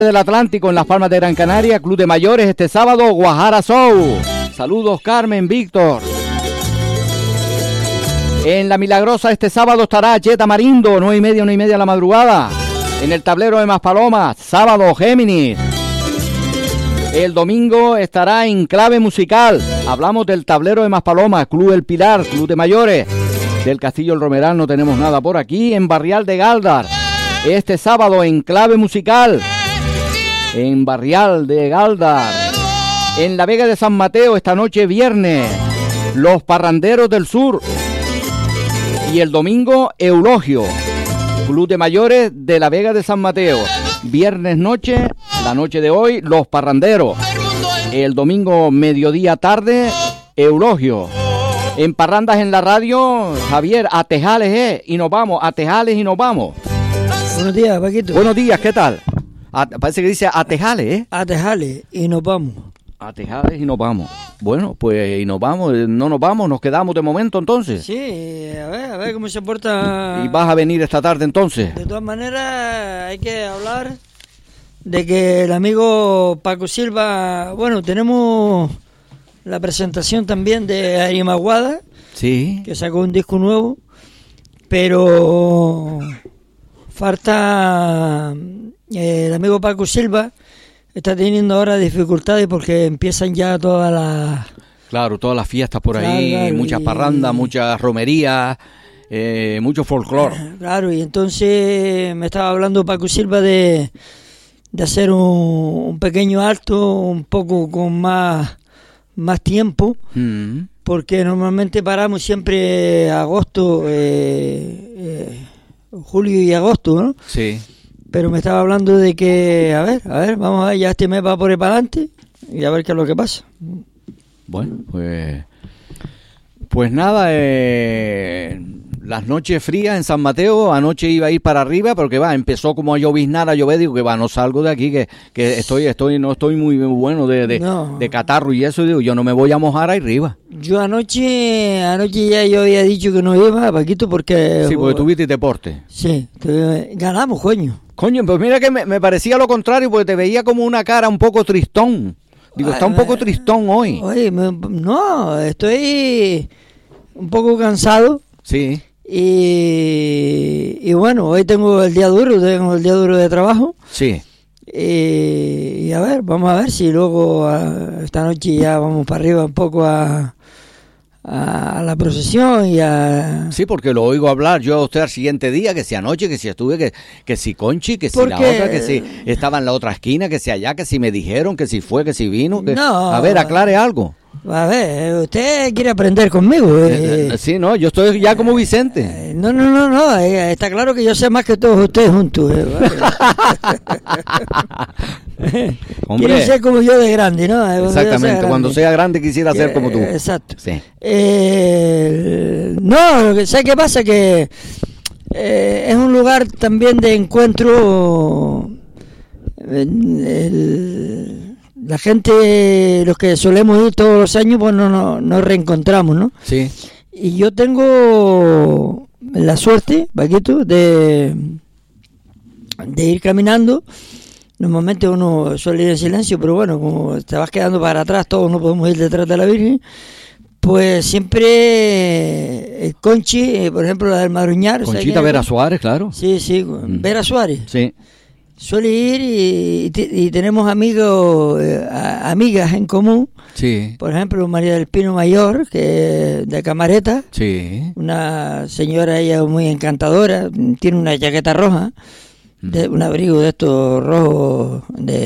Del Atlántico en Las Palmas de Gran Canaria, Club de Mayores este sábado, Guajara Show. Saludos Carmen, Víctor. En La Milagrosa este sábado estará Jetta Marindo, 9:30 de la madrugada. En el tablero de Maspalomas, sábado Géminis. El domingo estará en Clave Musical. Hablamos del tablero de Maspalomas, Club El Pilar, Club de Mayores. Del Castillo El Romeral no tenemos nada por aquí. En Barrial de Galdar, este sábado en Clave Musical. En Barrial de Galdar. En La Vega de San Mateo esta noche viernes, Los Parranderos del Sur. Y el domingo Eulogio, Club de Mayores de La Vega de San Mateo. Viernes noche, la noche de hoy, Los Parranderos. El domingo mediodía tarde, Eulogio. En Parrandas en la radio, Javier, a Tejales, y nos vamos, a Tejales y nos vamos. Buenos días, Paquito. Buenos días, ¿qué tal? Parece que dice a Tejales, A Tejales y nos vamos. A Tejales y nos vamos. Bueno, pues y nos vamos, no nos vamos, nos quedamos de momento entonces. Sí, a ver cómo se porta. ¿Y vas a venir esta tarde entonces? De todas maneras, hay que hablar de que el amigo Paco Silva, bueno, tenemos la presentación también de Arimaguada, sí, que sacó un disco nuevo, pero falta el amigo Paco Silva. Está teniendo ahora dificultades porque empiezan ya todas las... Claro, todas las fiestas por ahí, claro, muchas parrandas, muchas romerías, mucho folclore. Claro, y entonces me estaba hablando Paco Silva de hacer un pequeño acto, un poco con más tiempo, porque normalmente paramos siempre agosto, julio y agosto, ¿no? Sí. Pero me estaba hablando de que, a ver, vamos a ver, ya este mes va por ahí para adelante y a ver qué es lo que pasa. Bueno, pues nada, las noches frías en San Mateo, anoche iba a ir para arriba porque empezó como a lloviznar, a llover, digo que no salgo de aquí, que no estoy muy bueno de catarro y eso, digo, yo no me voy a mojar ahí arriba. Yo anoche ya yo había dicho que no iba, Paquito, porque... Sí, porque tuviste deporte. Sí, ganamos, coño. Coño, pues mira que me parecía lo contrario, porque te veía como una cara un poco tristón. Digo, está un poco tristón hoy. Oye, no, estoy un poco cansado. Sí. Y bueno, hoy tengo el día duro de trabajo. Sí. Y a ver, vamos a ver si luego esta noche ya vamos para arriba un poco a la procesión y a... Sí, porque lo oigo hablar yo a usted al siguiente día, que si anoche, que si estuve, que si Conchi, que si la otra, que si estaba en la otra esquina, que si allá, que si me dijeron, que si fue, que si vino. No. A ver, aclare algo. A ver, usted quiere aprender conmigo. Sí, no, yo estoy ya como Vicente. No, está claro que yo sé más que todos ustedes juntos. Quiere ser como yo de grande, ¿no? Exactamente, cuando sea grande quisiera ser como tú. Exacto. Sí. No, lo que sé que pasa que es un lugar también de encuentro. La gente, los que solemos ir todos los años, pues nos reencontramos, ¿no? Sí. Y yo tengo la suerte, Paquito, de ir caminando. Normalmente uno suele ir en silencio, pero bueno, como te vas quedando para atrás, todos no podemos ir detrás de la Virgen. Pues siempre el Conchi, por ejemplo, la del Madruñar. Conchita Vera Suárez, claro. Sí, Vera Suárez. Sí. Suele ir y tenemos amigos, amigas en común. Sí. Por ejemplo, María del Pino Mayor, que es de Camareta. Sí. Una señora, ella muy encantadora, tiene una chaqueta roja, un abrigo de estos rojos,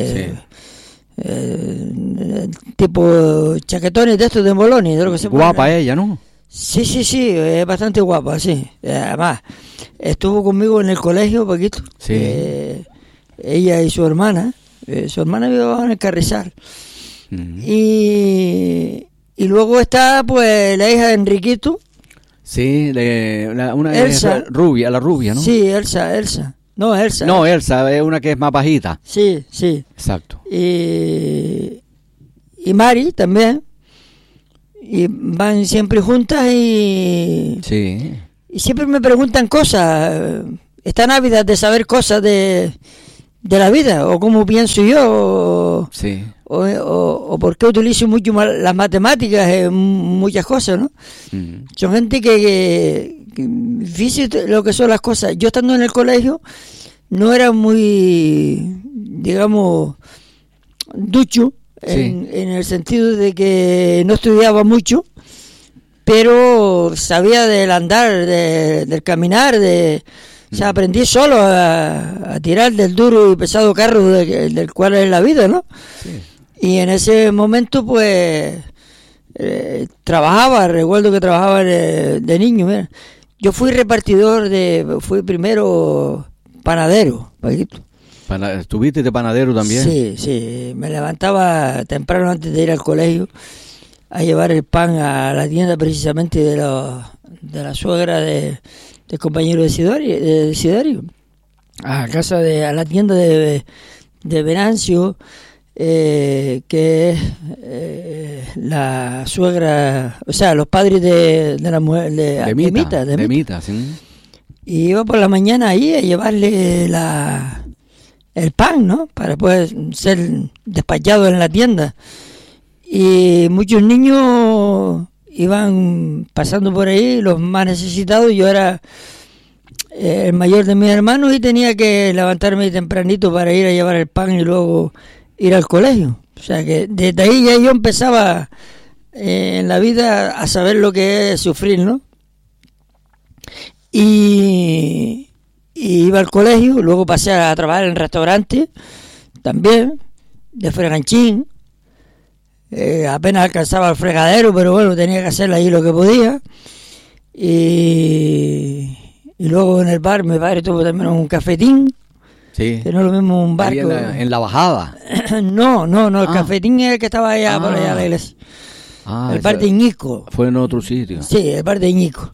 tipo chaquetones de estos de Moloni, de lo que se guapa pone. Ella, ¿no? Sí, es bastante guapa, sí. Además, estuvo conmigo en el colegio, Paquito. Sí. Ella y su hermana vive en el Carrizal. Y luego está pues la hija de Enriquito. Sí, una Elsa, rubia, la rubia, ¿no? Sí, Elsa. No, Elsa. No, Elsa es una que es más bajita. Sí. Exacto. Y Mari también. Y van siempre juntas y... Sí. Y siempre me preguntan cosas. Están ávidas de saber cosas de de la vida, o cómo pienso yo, sí. o por qué utilizo mucho las matemáticas en muchas cosas, ¿no? Son gente que fíjate lo que son las cosas. Yo estando en el colegio no era muy, digamos, ducho, en el sentido de que no estudiaba mucho, pero sabía del andar, del caminar, o sea, aprendí solo a tirar del duro y pesado carro del cual es la vida, ¿no? Sí. Y en ese momento, pues, recuerdo que trabajaba de niño, mira. Yo fui repartidor fui primero panadero, Paquito. ¿Estuviste de panadero también? Sí, me levantaba temprano antes de ir al colegio a llevar el pan a la tienda precisamente de la suegra del compañero de Sidario, a la tienda de Venancio, que es la suegra, o sea, los padres de la mujer de Mita, sí. Y iba por la mañana ahí a llevarle el pan, ¿no? Para poder ser despachado en la tienda. Y muchos niños iban pasando por ahí, los más necesitados. Yo era el mayor de mis hermanos y tenía que levantarme tempranito para ir a llevar el pan y luego ir al colegio. O sea que desde ahí ya yo empezaba en la vida a saber lo que es sufrir, ¿no? Y iba al colegio, luego pasé a trabajar en restaurante también, de freganchín. Apenas alcanzaba el fregadero, pero bueno, tenía que hacer ahí lo que podía. Y luego en el bar, mi padre tuvo también un cafetín. Sí. Que no es lo mismo un bar. ¿En la bajada? No, el cafetín es el que estaba allá por allá de la iglesia. El bar de Íñigo. Fue en otro sitio. Sí, el bar de Íñigo.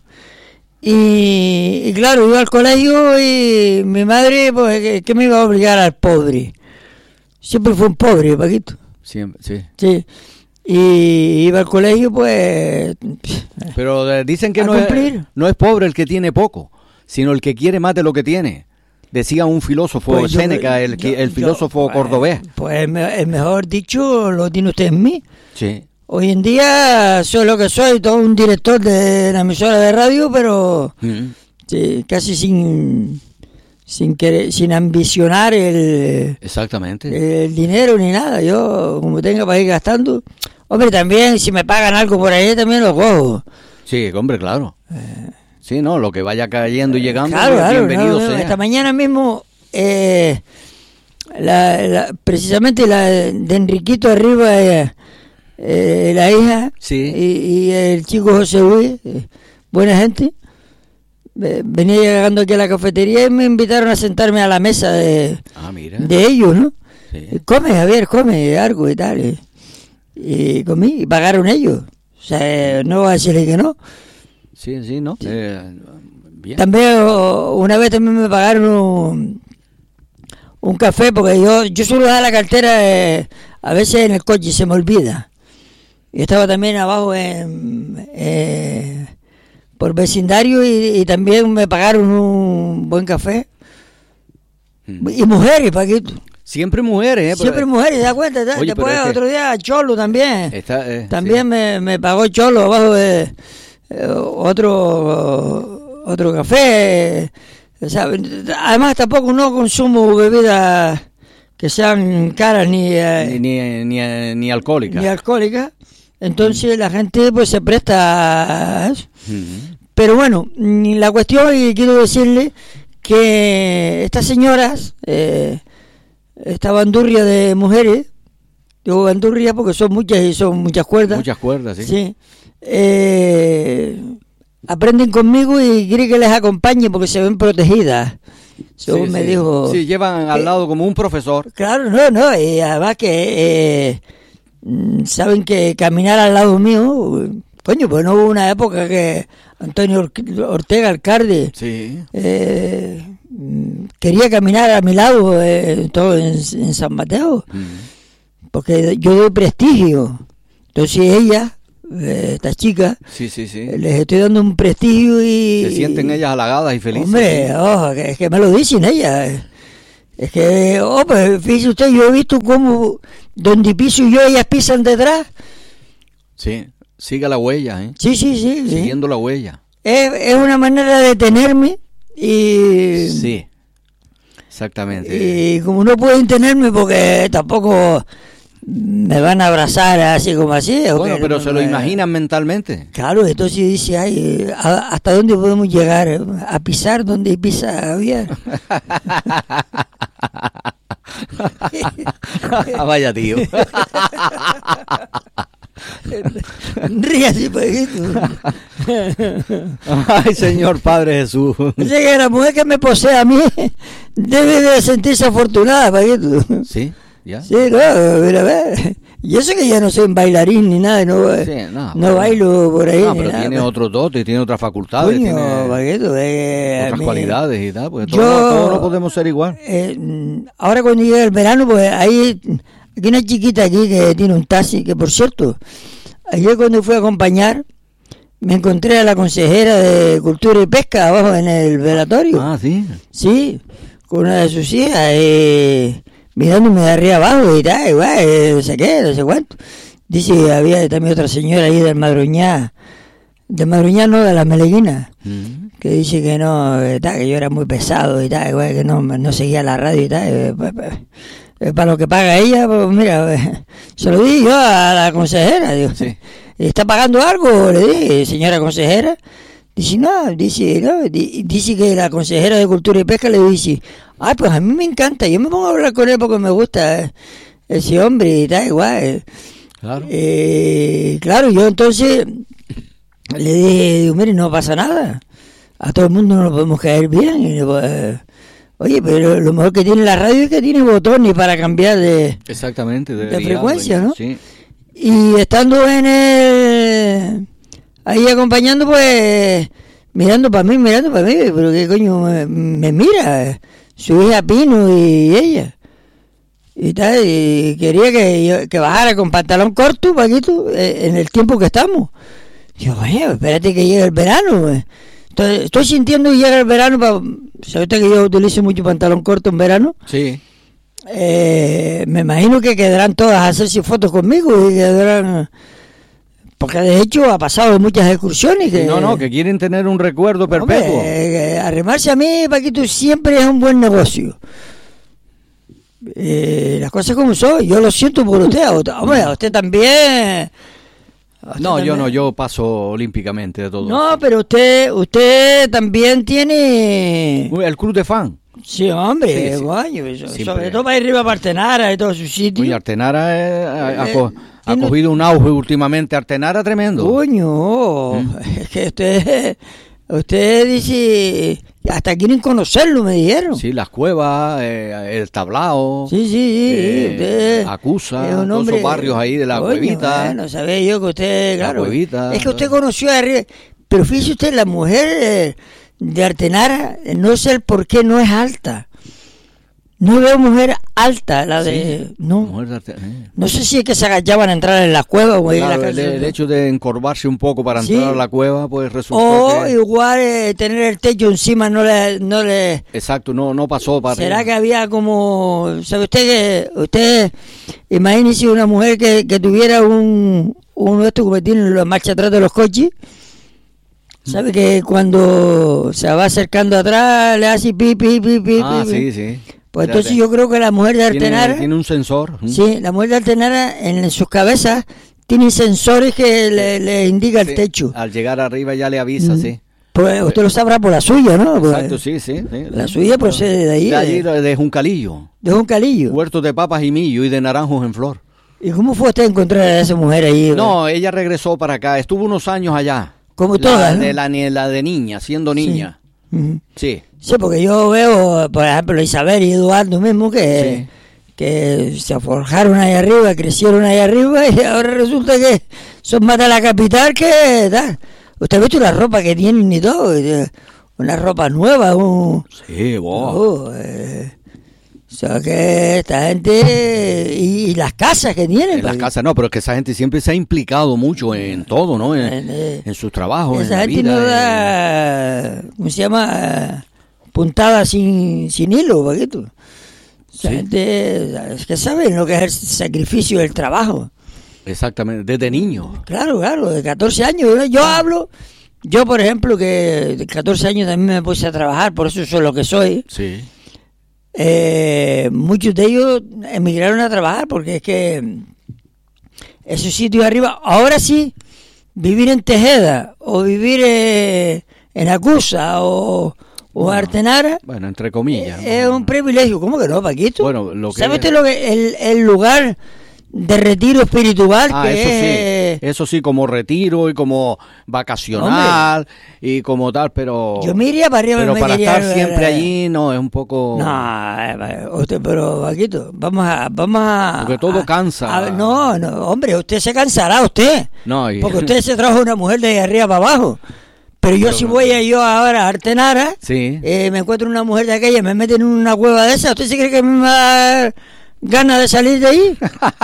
Y claro, iba al colegio y mi madre, pues, ¿qué me iba a obligar al pobre? Siempre fue un pobre, Paquito. Siempre, sí. Sí. Y iba al colegio, pues... Pero dicen que no es pobre el que tiene poco, sino el que quiere más de lo que tiene. Decía un filósofo, pues Séneca, el filósofo cordobés. Pues el mejor dicho lo tiene usted en mí. Sí. Hoy en día soy lo que soy, todo un director de la emisora de radio, pero sí, casi sin ambicionar exactamente el dinero ni nada. Yo, como tenga para ir gastando, hombre, también si me pagan algo por ahí también lo cojo. Sí, hombre, claro. Sí, no, lo que vaya cayendo y llegando, claro, bienvenido sea. Esta mañana mismo, precisamente la de Enriquito arriba, la hija, sí. y el chico José Luis, buena gente, venía llegando aquí a la cafetería y me invitaron a sentarme a la mesa de ellos, ¿no? Sí. Come, Javier, come algo y tal. Y comí, y pagaron ellos. O sea, no voy a decirle que no. Sí, ¿no? Sí. Bien. También, una vez también me pagaron un café, porque yo suelo dejar la cartera a veces en el coche, se me olvida. Y estaba también abajo por vecindario y también me pagaron un buen café. Y mujeres, Paquito. Siempre mujeres, Siempre mujeres, ¿te das cuenta? Oye, después otro día Cholo también. También sí. me pagó Cholo abajo de otro café. O sea, además tampoco no consumo bebidas que sean caras ni alcohólicas. Ni alcohólicas. Entonces la gente pues se presta a eso. Pero bueno, la cuestión, y quiero decirle que estas señoras, esta bandurria de mujeres, digo bandurria porque son muchas y son muchas cuerdas. Muchas cuerdas, sí. Sí. Aprenden conmigo y quieren que les acompañe porque se ven protegidas. Según me dijo. Sí, llevan al lado como un profesor. Claro, no, y además que saben que caminar al lado mío, coño, pues no hubo una época que Antonio Ortega, alcalde, quería caminar a mi lado, todo en San Mateo, porque yo doy prestigio. Entonces ella, estas chicas, les estoy dando un prestigio y... Se sienten ellas halagadas y felices. Hombre, es que me lo dicen ellas. Es que, pues fíjese usted, yo he visto cómo donde piso yo, ellas pisan detrás. Sí, siga la huella, ¿eh? Sí. Siguiendo la huella. Es una manera de tenerme y... Sí, exactamente. Y como no pueden tenerme porque tampoco me van a abrazar así como así. Bueno, pero se lo imaginan mentalmente. Claro, entonces dice, ay, ¿hasta dónde podemos llegar? ¿A pisar donde pisa Javier? Vaya tío. Ríase, Paquito. Ay, Señor Padre Jesús. Dice que la mujer que me posee a mí debe de sentirse afortunada, Paquito. ¿Sí? ¿Ya? Sí, claro, mira, a ver. Y eso que ya no soy bailarín ni nada, no bailo por ahí. No, pero tiene otro dote, tiene otras facultades, Coño, tiene Paquito, otras cualidades y tal, pues todos no podemos ser igual. Ahora cuando llega el verano, pues hay una chiquita aquí que tiene un taxi, que por cierto, ayer cuando fui a acompañar, me encontré a la consejera de Cultura y Pesca abajo en el velatorio. Ah, ¿sí? Sí, con una de sus hijas, mirándome de arriba abajo y tal, igual, no sé qué, no sé cuánto. Dice, había también otra señora ahí del Madruñá no, de la Meleguina, que dice que no, que yo era muy pesado y tal, igual, que no seguía la radio y tal, para lo que paga ella, pues mira, se lo di yo a la consejera, digo, sí. ¿Está pagando algo? Le dije, señora consejera. Dice que la consejera de Cultura y Pesca le dice, ay, pues a mí me encanta, yo me pongo a hablar con él porque me gusta ese hombre y tal, igual. Claro. Claro, yo entonces le dije, digo, mire, no pasa nada, a todo el mundo no lo podemos caer bien. Y, oye, pero lo mejor que tiene la radio es que tiene botones para cambiar de frecuencia, ¿no? Sí. Y estando ahí acompañando, pues, mirando para mí, pero qué coño me mira, su hija Pino y ella. Y tal, y quería que bajara con pantalón corto, Paquito, en el tiempo que estamos. Digo, bueno, espérate que llegue el verano. Entonces, estoy sintiendo que llega el verano, ¿sabe usted que yo utilizo mucho pantalón corto en verano? Sí. Me imagino que quedarán todas a hacerse fotos conmigo y quedarán, porque de hecho ha pasado muchas excursiones que que quieren tener un recuerdo perpetuo. Arrimarse a mí, Paquito, siempre es un buen negocio. Las cosas como son, yo lo siento por usted. Hombre, a usted también. Yo paso olímpicamente de todo. No, pero usted también tiene el club de fan. Sí, hombre, sí. Coño, sobre todo para ir arriba para Artenara y todos sus sitios. Uy, Artenara ha cogido un auge últimamente, Artenara tremendo. Coño, es que usted dice, hasta quieren conocerlo, me dijeron. Sí, las cuevas, el tablao. Sí. Acusa, todos esos barrios ahí de la Cuevita. Bueno, sabía yo que usted, claro. La Cuevita. Es que usted conoció a arriba, pero fíjese usted, la mujer de Artenara, no sé el por qué no es alta. No veo mujer alta, la de... Sí, no. No sé si es que se agachaban a entrar en la cueva o claro, el hecho de encorvarse un poco para entrar a la cueva, pues resultó o igual tener el techo encima no le... Exacto, no pasó para ¿será arriba. que había como... ¿Sabe usted imagínese una mujer que tuviera uno de estos que tienen la marcha atrás de los coches? ¿Sabe que cuando se va acercando atrás le hace pi? Sí. Pues entonces yo creo que la mujer de Artenara... Tiene un sensor. Sí, la mujer de Artenara en sus cabezas tiene sensores que le indica el techo. Al llegar arriba ya le avisa, sí. Pues usted lo sabrá por la suya, ¿no? Exacto, pues, sí. La suya procede de ahí. De allí, de Juncalillo. De Juncalillo. Huertos de papas y millo y de naranjos en flor. ¿Y cómo fue usted a encontrar a esa mujer ahí? No, ella regresó para acá, estuvo unos años allá. Como todas, ¿no? La de niña, siendo niña. Sí. Sí, porque yo veo, por ejemplo, Isabel y Eduardo mismo que se forjaron ahí arriba, crecieron ahí arriba y ahora resulta que son más de la capital que tal. Usted ha visto la ropa que tienen y todo, una ropa nueva. Sí, wow. O sea que esta gente y las casas que tienen. Las casas no, pero es que esa gente siempre se ha implicado mucho en todo, ¿no? En sus trabajos, esa en gente la vida. No da, ¿cómo se llama? Puntada sin hilo, Paquito. La gente es que saben lo que es el sacrificio del trabajo. Exactamente, desde niño. Claro, de 14 años. Yo hablo, yo por ejemplo, que de 14 años también me puse a trabajar, por eso soy lo que soy. Sí. Muchos de ellos emigraron a trabajar porque es que esos sitios arriba, ahora sí, vivir en Tejeda o vivir en Acusa o Artenara, bueno, entre comillas, es un privilegio. ¿Cómo que no, Paquito? Bueno, lo que ¿sabe usted lo que el lugar de retiro espiritual que eso sí, como retiro y como vacacional, hombre, y como tal, pero yo me iría para arriba, pero para estar siempre allí no es un poco. No, usted, pero Paquito, vamos a porque todo cansa. No, hombre, usted se cansará, usted, porque usted se trajo una mujer de arriba para abajo. Pero yo si voy ahora a Artenara, sí, me encuentro una mujer de aquella, me meten en una cueva de esa, ¿usted se cree que me va a dar ganas de salir de ahí?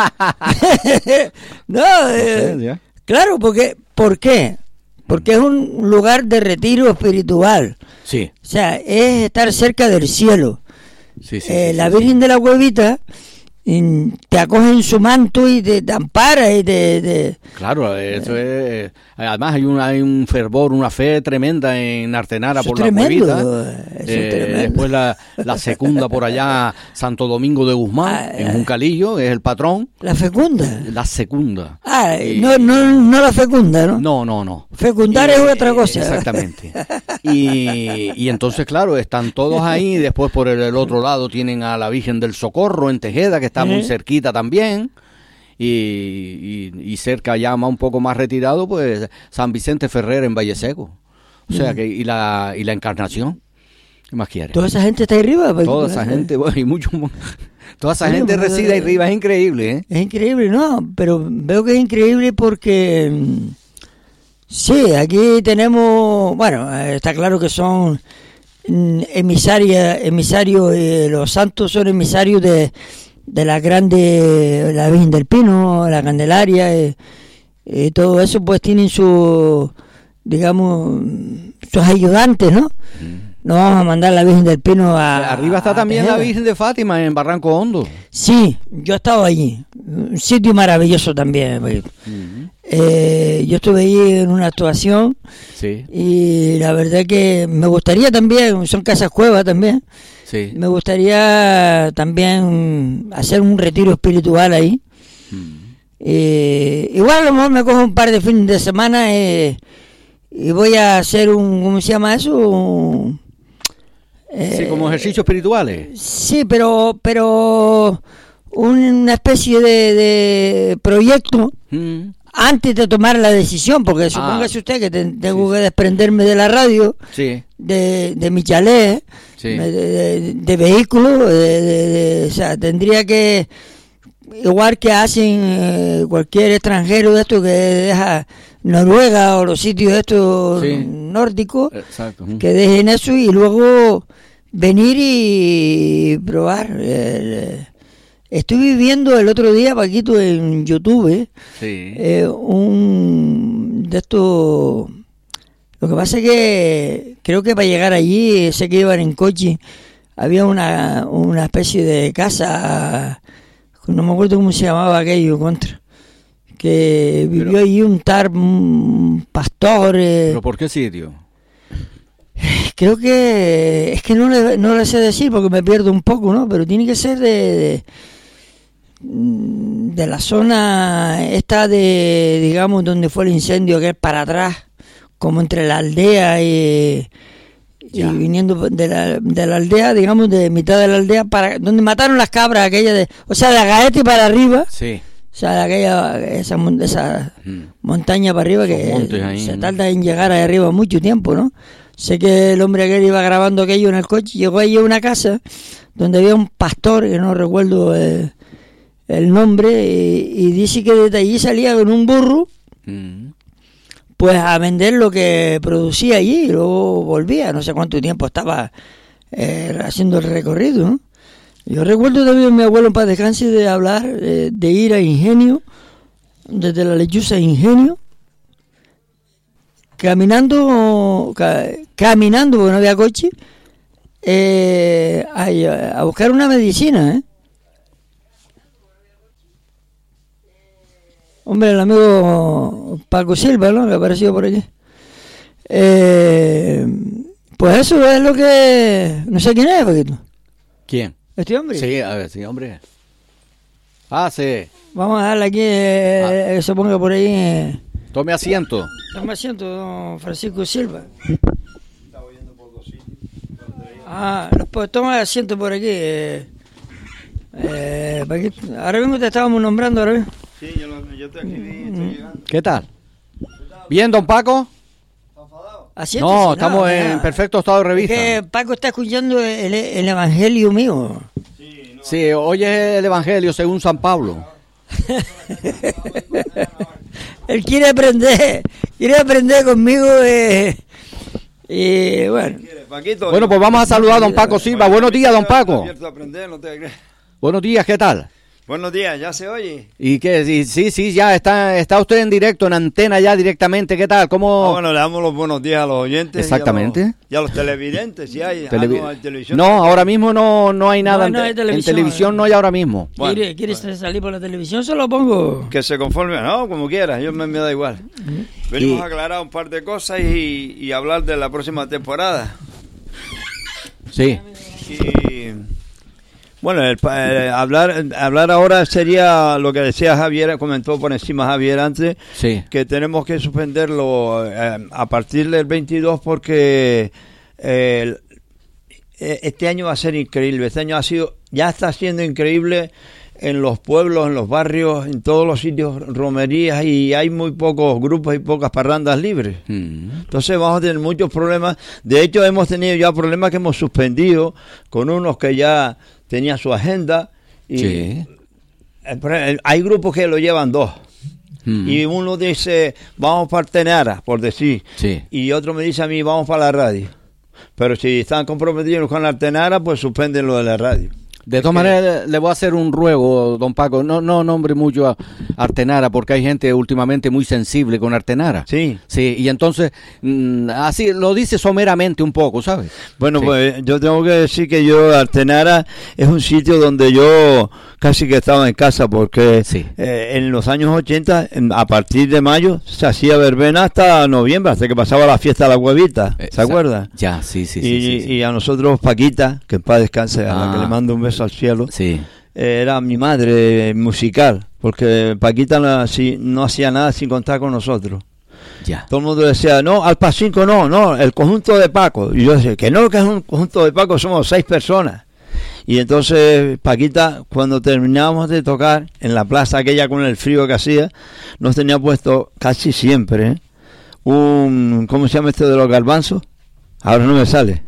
No, claro, ¿por qué? Porque es un lugar de retiro espiritual. Sí. O sea, es estar cerca del cielo. Sí, la Virgen de la Cuevita te acoge en su manto y te ampara y Claro, eso es. Además hay un fervor, una fe tremenda en Artenara por la Cuevita. Después la secunda por allá Santo Domingo de Guzmán, en Juncalillo, es el patrón. ¿La fecunda? La secunda. No la fecunda, ¿no? No. Fecundar es otra cosa. Exactamente. Y entonces, claro, están todos ahí. Después por el otro lado tienen a la Virgen del Socorro en Tejeda, que está muy cerquita también. Y cerca ya un poco más retirado, pues San Vicente Ferrer en Valle Seco. O sea que y la Encarnación. ¿Qué más quieres? Toda esa gente está ahí arriba. Toda esa gente, bueno, y mucho. Toda esa gente reside ahí arriba, es increíble, ¿eh? Es increíble, no, pero veo que es increíble porque sí, aquí tenemos, bueno, está claro que son emisarios, los santos son emisarios de la grande, la Virgen del Pino, la Candelaria, todo eso pues tienen sus ayudantes, ¿no? No vamos a mandar la Virgen del Pino arriba está también Tejeda. La Virgen de Fátima en Barranco Hondo. Sí, yo he estado allí, un sitio maravilloso también. Yo estuve allí en una actuación, sí, y la verdad que me gustaría también, son casas cuevas también. Sí. Me gustaría también hacer un retiro espiritual ahí. Igual a lo mejor me cojo un par de fines de semana y voy a hacer ¿cómo se llama eso? Sí, como ejercicios espirituales. Sí, pero una especie de proyecto antes de tomar la decisión, porque supóngase usted que tengo que desprenderme de la radio, de mi chalet, de vehículo, o sea, tendría que, igual que hacen cualquier extranjero de esto que deja Noruega o los sitios estos nórdicos, que dejen eso y luego venir y probar. Estuve viendo el otro día, Paquito, en YouTube, un de estos. Lo que pasa es que creo que para llegar allí, sé que iban en coche, había una especie de casa, no me acuerdo cómo se llamaba aquello, que vivió allí un pastor. ¿Pero por qué sitio? Creo que es que no le sé decir porque me pierdo un poco, ¿no? Pero tiene que ser de la zona esta digamos, donde fue el incendio, que es para atrás, como entre la aldea y viniendo de la aldea, digamos, de mitad de la aldea, para donde mataron las cabras aquellas, o sea, de la Gaete para arriba. Sí. O sea, esa montaña para arriba, que se tarda en llegar ahí arriba mucho tiempo, ¿no? Sé que el hombre aquel iba grabando aquello en el coche, llegó allí a una casa donde había un pastor, que no recuerdo el nombre, y dice que desde allí salía con un burro, pues a vender lo que producía allí, y luego volvía, no sé cuánto tiempo estaba haciendo el recorrido, ¿no? Yo recuerdo también a mi abuelo en paz descanse de hablar, de ir a Ingenio, desde la Lechuza a Ingenio, caminando porque no había coche, a buscar una medicina, ¿eh? Hombre, el amigo Paco Silva, ¿no? Que apareció por aquí. Pues eso es lo que... No sé quién es, Paquito. ¿Quién? ¿Este hombre? Sí, a ver, sí, hombre. Ah, sí. Vamos a darle aquí, que se ponga por ahí. Tome asiento. Tome asiento, don Francisco Silva. Pues toma asiento por aquí. Paquito. Ahora mismo te estábamos nombrando, ahora mismo. Sí, yo estoy aquí, estoy llegando. ¿Qué tal? ¿Bien, don Paco? Asiéntese, no, estamos en perfecto estado de revista. Es que Paco está escuchando el evangelio mío. Sí, hoy es el evangelio según San Pablo. Él quiere aprender conmigo. Y bueno. Bueno, pues vamos a saludar a don Paco Silva. Buenos días, don Paco. Buenos días, ¿qué tal? Buenos días, ¿ya se oye? ¿Y qué? Sí, ya está usted en directo, en antena ya directamente, ¿qué tal? ¿Cómo? Bueno, le damos los buenos días a los oyentes. Exactamente. Y a los televidentes, si hay. No, hay televisión. No, ahora mismo no hay nada. No hay televisión, en televisión no hay ahora mismo. Bueno, ¿Quieres salir por la televisión? Se lo pongo. Que se conforme, no, como quiera, yo me da igual. Venimos a aclarar un par de cosas y hablar de la próxima temporada. Sí. Y... Bueno, hablar ahora sería lo que decía Javier, comentó por encima Javier antes, sí, que tenemos que suspenderlo a partir del 22 porque este año va a ser increíble. Este año ya está siendo increíble en los pueblos, en los barrios, en todos los sitios, romerías, y hay muy pocos grupos y pocas parrandas libres. Entonces vamos a tener muchos problemas. De hecho, hemos tenido ya problemas que hemos suspendido con unos que ya tenía su agenda y sí, hay grupos que lo llevan 2 y uno dice vamos para Artenara, por decir, sí, y otro me dice a mí vamos para la radio, pero si están comprometidos con la Artenara pues suspenden lo de la radio. De todas maneras, le voy a hacer un ruego, don Paco, no nombre mucho a Artenara, porque hay gente últimamente muy sensible con Artenara. Sí. Sí, y entonces, así lo dice someramente un poco, ¿sabes? Bueno, sí, pues yo tengo que decir que Artenara es un sitio donde yo casi que estaba en casa, porque sí, en los años 80, a partir de mayo, se hacía verbena hasta noviembre, hasta que pasaba la fiesta de la huevita, ¿se acuerda? Ya, sí. Y a nosotros Paquita, que en paz descanse, a la que le mando un beso al cielo, sí, era mi madre musical, porque Paquita no hacía nada sin contar con nosotros. Ya. Todo el mundo decía, no, al Pacinco no, el conjunto de Paco. Y yo decía, que no, que es un conjunto de Paco, somos 6 personas. Y entonces Paquita, cuando terminábamos de tocar en la plaza aquella con el frío que hacía, nos tenía puesto casi siempre ¿cómo se llama esto de los garbanzos? Ahora no me sale.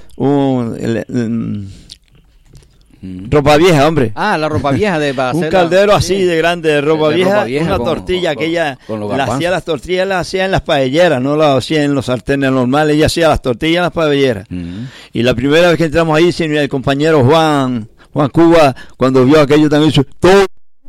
Ropa vieja, hombre. La ropa vieja de un caldero así sí, de grande de ropa vieja, una con, tortilla que ella hacía las tortillas las hacía en las paelleras, no las hacía en los sartenes normales, ella hacía las tortillas en las paelleras. Y la primera vez que entramos ahí, el compañero Juan Cuba, cuando vio aquello también hizo todo.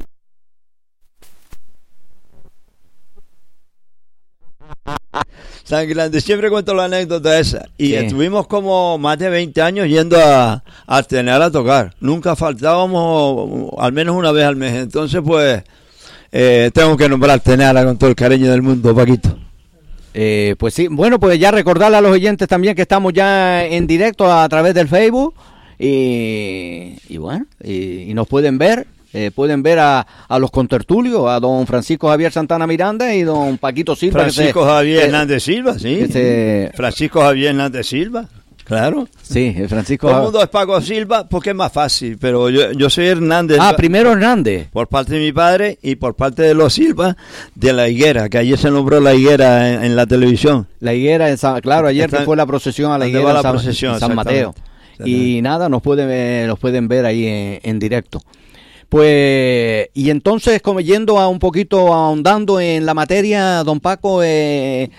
Tan grande, siempre cuento la anécdota esa. Y estuvimos como más de 20 años yendo a Artenara a tocar. Nunca faltábamos, al menos una vez al mes. Entonces, pues, tengo que nombrar Artenara con todo el cariño del mundo, Paquito. Pues sí, bueno, pues ya recordarle a los oyentes también que estamos ya en directo a través del Facebook. Y bueno, y nos pueden ver. Pueden ver a los contertulios, a don Francisco Javier Santana Miranda y don Paquito Silva. Francisco Javier Hernández Silva, sí. Francisco Javier Hernández Silva, claro. Sí, Francisco. Todo el mundo es Paco Silva porque es más fácil, pero yo soy Hernández. Primero Hernández. Por parte de mi padre y por parte de los Silva de La Higuera, que ayer se nombró La Higuera en la televisión. La Higuera, claro, ayer fue la procesión a La Higuera en San Mateo. Y nada, nos pueden ver ahí en directo. Pues, y entonces, como yendo ahondando en la materia, don Paco, el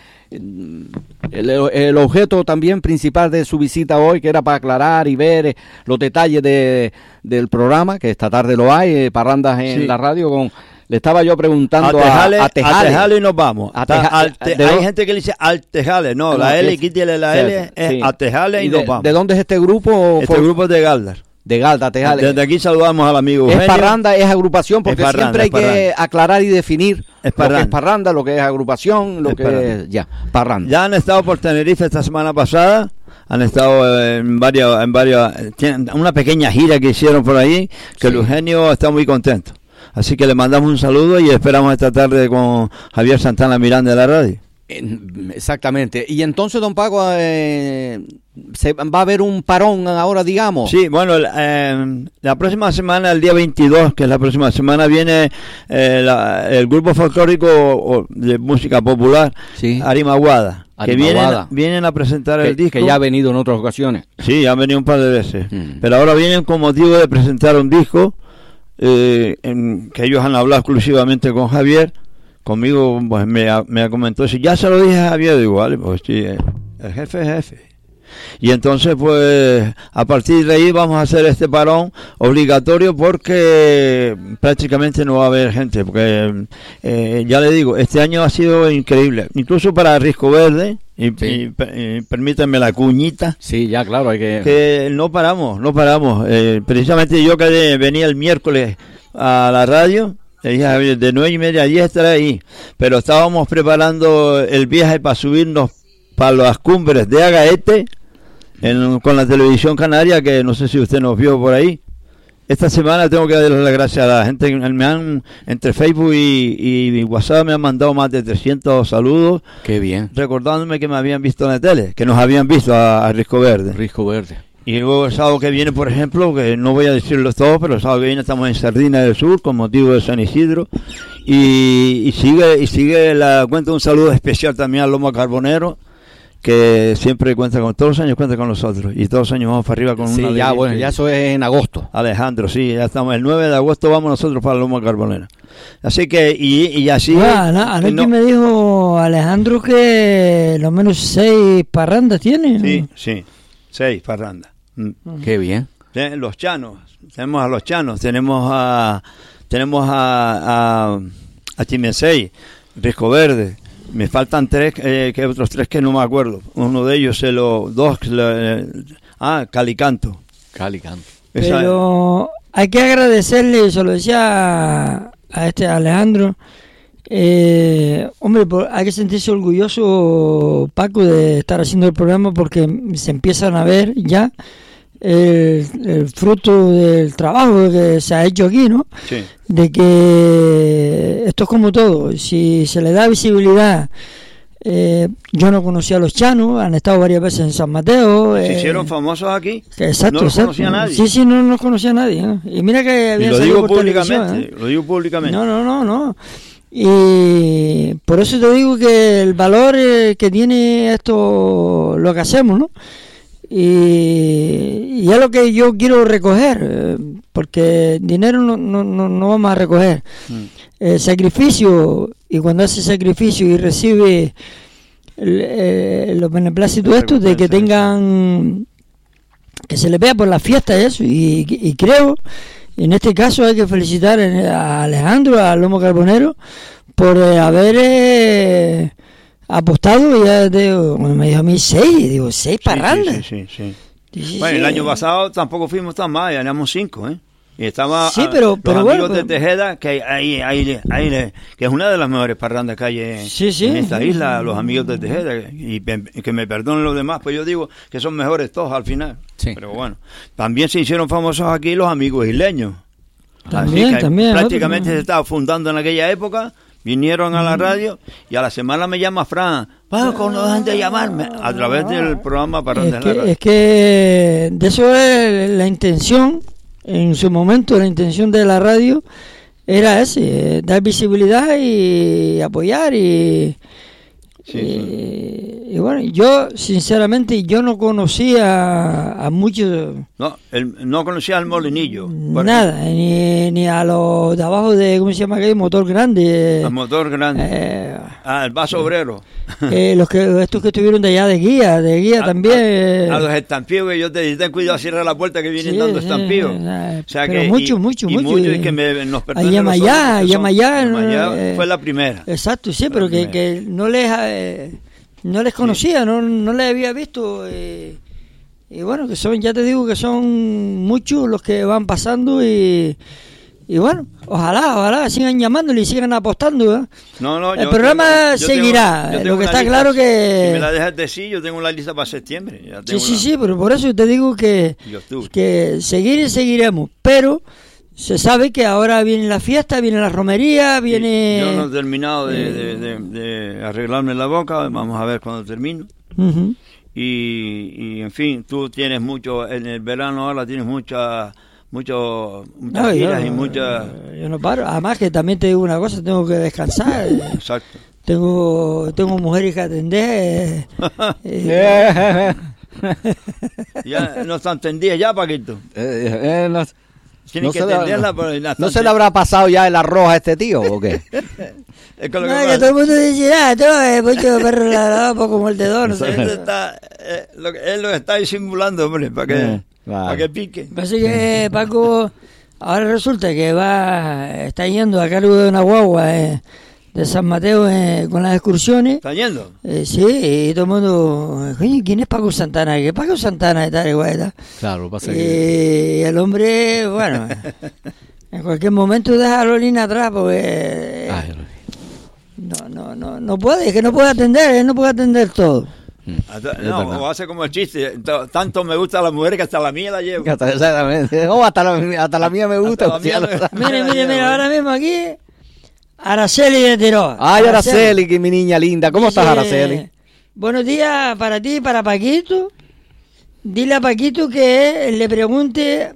objeto también principal de su visita hoy, que era para aclarar y ver los detalles del programa, que esta tarde lo hay, parrandas en la radio Le estaba yo preguntando a Tejales y nos vamos. Hay gente que le dice al Tejales, no, la L, quítale la L, es a Tejales y nos vamos. ¿De dónde es este grupo? Este grupo es de Galdar. De Galdar, Tejales. Desde aquí saludamos al amigo Eugenio. ¿Es parranda, es agrupación? Porque siempre hay que aclarar y definir lo que es parranda, lo que es agrupación, lo que es parranda. Ya han estado por Tenerife esta semana pasada. Han estado en varias, una pequeña gira que hicieron por ahí, que el Eugenio está muy contento. Así que le mandamos un saludo y esperamos esta tarde con Javier Santana Miranda de la radio. Exactamente. Y entonces, don Paco, ¿se va a haber un parón ahora, digamos? Sí, bueno, la próxima semana, el día 22, que es la próxima semana, viene el grupo folclórico de música popular, Arimaguada. Que vienen a presentar el disco. Que ya ha venido en otras ocasiones. Sí, han venido un par de veces. Pero ahora vienen con motivo de presentar un disco que ellos han hablado exclusivamente con Javier. Conmigo pues me comentó, si ya se lo dije a Javier, digo, vale, pues sí, el jefe es jefe. Y entonces pues a partir de ahí vamos a hacer este parón obligatorio porque prácticamente no va a haber gente, porque ya le digo, este año ha sido increíble, incluso para Risco Verde, y permítanme la cuñita. Sí, ya claro, hay que no paramos. Precisamente yo que venía el miércoles a la radio, le dije a Javier, de 9:30 a 10 estaré ahí, pero estábamos preparando el viaje para subirnos para las cumbres de Agaete con la televisión canaria, que no sé si usted nos vio por ahí. Esta semana tengo que darle las gracias a la gente que entre Facebook y WhatsApp me han mandado más de 300 saludos. Qué bien. Recordándome que me habían visto en la tele, que nos habían visto a Risco Verde. Y luego el sábado que viene, por ejemplo, que no voy a decirlo todo, pero el sábado que viene estamos en Sardina del Sur con motivo de San Isidro. Y sigue la cuenta, un saludo especial también al Lomo Carbonero, que siempre cuenta con, todos los años cuenta con nosotros, y todos los años vamos para arriba con una... Sí, ya bueno, ya eso es en agosto. Alejandro, sí, ya estamos, el 9 de agosto vamos nosotros para el Lomo Carbonero. Así que, y así... Anoche me dijo Alejandro que lo menos 6 parrandas tiene. Sí, 6 parrandas. Qué bien. Los Chanos, tenemos a Los Chanos, tenemos a Chimensei, Risco Verde. Me faltan 3, que otros 3 que no me acuerdo. Uno de ellos Calicanto. Pero hay que agradecerle, se lo decía a Alejandro, hombre, hay que sentirse orgulloso, Paco, de estar haciendo el programa, porque se empiezan a ver ya el fruto del trabajo que se ha hecho aquí, ¿no? Sí. De que esto es como todo, si se le da visibilidad. Yo no conocía a Los Chanos, han estado varias veces en San Mateo. Se hicieron famosos aquí. Exacto, no los conocía nadie. Sí, no nos conocía nadie, ¿no? Y mira que habían salido por televisión, lo digo públicamente. No. Y por eso te digo que el valor que tiene esto, lo que hacemos, ¿no? Y es lo que yo quiero recoger, porque dinero no vamos a recoger. Sacrificio, y cuando hace sacrificio y recibe los beneplácitos estos de que tengan, que se les vea por la fiesta, eso, y creo, en este caso hay que felicitar a Alejandro, a Lomo Carbonero, por haber apostado. Ya cuando me dijo a mí 6 parrandas. Sí. Bueno, el año pasado tampoco fuimos tan mal, ganamos 5, Y estaba pero los bueno, amigos de Tejeda, que que es una de las mejores parrandas que hay en esta isla, los amigos de Tejeda, y que me perdonen los demás, pues yo digo que son mejores todos al final. Sí. Pero bueno, también se hicieron famosos aquí los amigos isleños. También, prácticamente se estaba fundando en aquella época. Vinieron a la radio y a la semana me llama Fran, Paco, no dejan de llamarme, a través del programa Parrandas en la radio. Es que de eso es la intención, en su momento la intención de la radio era ese, dar visibilidad y apoyar y Y bueno, yo sinceramente yo no conocía a muchos. No conocía al Molinillo. Nada, ni a los de abajo de, ¿cómo se llama aquel? Motor Grande. El Motor Grande. El Vaso Obrero. Estos que estuvieron de allá de guía también. A los estampíos que yo te dije, ten cuidado, cierra la puerta que vienen dando estampíos. O sea que mucho. Y que nos pertenecen. Yamayá fue la primera. Exacto, sí, pero que no les conocía, no les había visto. Y bueno, que son, ya te digo que son muchos los que van pasando y bueno, ojalá sigan llamándole y sigan apostando. El programa seguirá. Lo que está claro que... Si me la dejas decir, yo tengo la lista para septiembre. Sí, pero por eso te digo que seguiremos. Pero se sabe que ahora viene la fiesta, viene la romería, viene... Yo no he terminado de arreglarme la boca, vamos a ver cuando termino. Uh-huh. Y en fin, tú tienes mucho, en el verano ahora tienes muchas giras y muchas... Yo no paro, además que también te digo una cosa, tengo que descansar. Exacto. Tengo mujeres que atender. Ya no están tendidas ya, Paquito. No se le habrá pasado ya el arroz a este tío, ¿o qué? Que todo el mundo dice, todo es mucho perro ladrado, poco mordedor, no sé. Él lo está disimulando, hombre, para que pique. Así que Paco ahora resulta que está yendo a cargo de una guagua de San Mateo con las excursiones. ¿Está yendo? Sí, y todo el mundo, coño, ¿quién es Paco Santana? ¿Qué Paco Santana y tal igual? Claro, pasa que... Y el hombre, bueno, en cualquier momento deja a Lolina atrás porque... No puede, es que no puede atender, él no puede atender todo. O hace como el chiste, tanto me gusta la mujer que hasta la mía la llevo. Exactamente. Hasta la mía me gusta. Mire, ahora mismo aquí Araceli de Teroa. Ay, Araceli, que mi niña linda. ¿Cómo estás, Araceli? Buenos días para ti y para Paquito. Dile a Paquito que le pregunte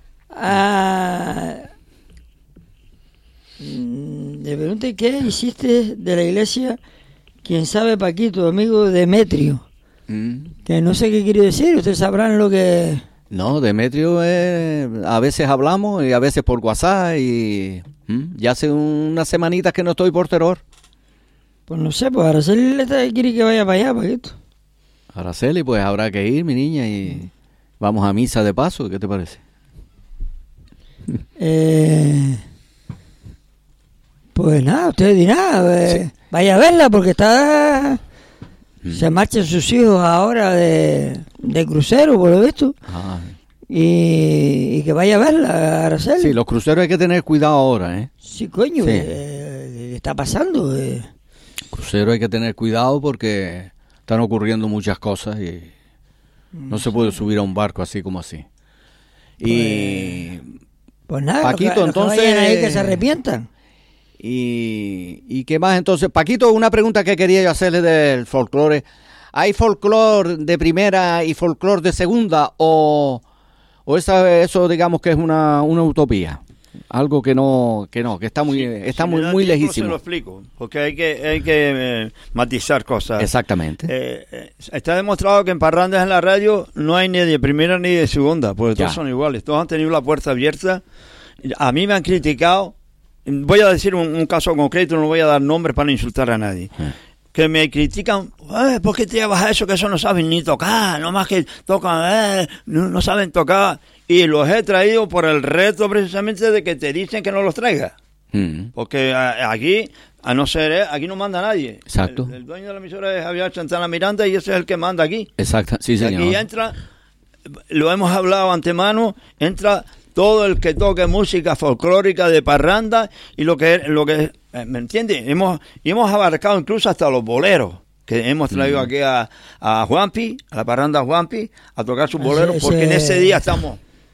qué hiciste de la iglesia. Quién sabe, Paquito, amigo Demetrio. Que no sé qué quiere decir, ustedes sabrán lo que... No, Demetrio, a veces hablamos y a veces por WhatsApp y ya hace unas semanitas que no estoy por Terror. Pues no sé, pues Araceli quiere que vaya para allá, Paquito. Araceli, pues habrá que ir, mi niña, y vamos a misa de paso, ¿qué te parece? Pues nada, usted dirá, sí. Vaya a verla porque se marchan sus hijos ahora de crucero, por lo visto. Y que vaya a verla, Araceli. Sí, los cruceros hay que tener cuidado ahora, ¿eh? Sí, coño, sí. ¿Qué está pasando? Crucero hay que tener cuidado porque están ocurriendo muchas cosas y no se puede subir a un barco así como así. Pues nada, Paquito, entonces... Que vayan ahí que se arrepientan. ¿Y qué más entonces? Paquito, una pregunta que quería yo hacerle del folclore. ¿Hay folclore de primera y folclore de segunda o eso digamos que es una utopía? Algo que está muy lejísimo. Se lo explico, porque hay que matizar cosas. Exactamente. Está demostrado que en parrandas en la radio no hay ni de primera ni de segunda, porque todos son iguales. Todos han tenido la puerta abierta. A mí me han criticado. Voy a decir un caso concreto, no voy a dar nombres para no insultar a nadie. Que me critican, ¿por qué te llevas a eso? Que eso no saben ni tocar, nomás que tocan, no saben tocar. Y los he traído por el reto precisamente de que te dicen que no los traigas. Porque aquí, a no ser, aquí no manda nadie. Exacto. El dueño de la emisora es Javier Santana Miranda y ese es el que manda aquí. Exacto, sí, señor. Aquí entra, lo hemos hablado antemano, entra todo el que toque música folclórica de parranda y lo que ¿me entiendes? Hemos abarcado incluso hasta los boleros, que hemos traído aquí a Juanpi, a la parranda Juanpi, a tocar sus boleros, porque en ese día estamos